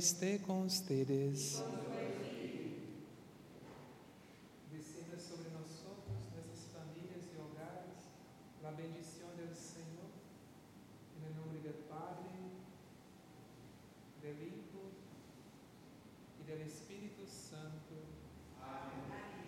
esté con ustedes. Descienda sobre nosotros, nuestras familias y hogares, la bendición del Señor, en el nombre del Padre, del Hijo y del Espíritu Santo. Amén.